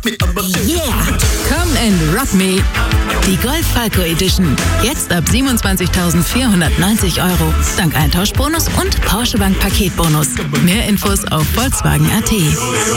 Yeah! Come and rock me! Die Golf Falco Edition. Jetzt ab 27.490 €. Dank Eintauschbonus und Porsche Bank Paketbonus. Mehr Infos auf Volkswagen.at.